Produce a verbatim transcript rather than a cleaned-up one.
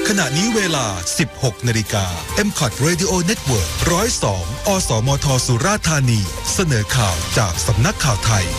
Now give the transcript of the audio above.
ขณะนี้เวลา สิบหกนาฬิกา เอ็ม คอท Radio Network หนึ่งศูนย์สอง อสมทสุราษฎร์ธานีเสนอข่าวจากสำนักข่าวไทย